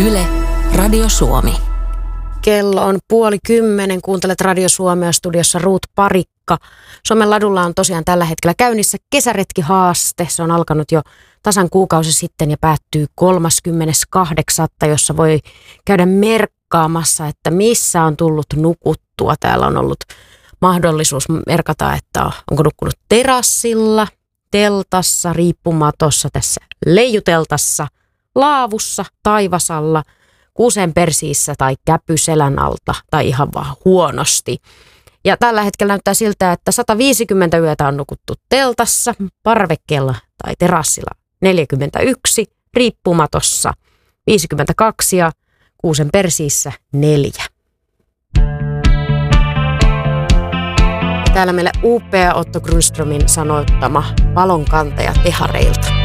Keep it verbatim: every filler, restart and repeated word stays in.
Yle, Radio Suomi. Kello on puoli kymmenen. Kuuntelet Radio Suomea, studiossa Ruut Parikka. Suomen ladulla on tosiaan tällä hetkellä käynnissä kesäretkihaaste. Se on alkanut jo tasan kuukausi sitten ja päättyy kolmaskymmeneskahdeksas jossa voi käydä merkkaamassa, että missä on tullut nukuttua. Täällä on ollut mahdollisuus merkata, että onko nukkunut terassilla, teltassa, riippumatossa, tässä leijuteltassa, laavussa, taivasalla, kuusen persiissä tai käpyselän alta tai ihan vaan huonosti. Ja tällä hetkellä näyttää siltä, että sata viisikymmentä yötä on nukuttu teltassa, parvekkeella tai terassilla neljäkymmentäyksi, riippumatossa viisikymmentäkaksi ja kuusen persiissä neljä. Täällä meille upea Otto Grundströmin sanoittama valonkantaja tehareilta.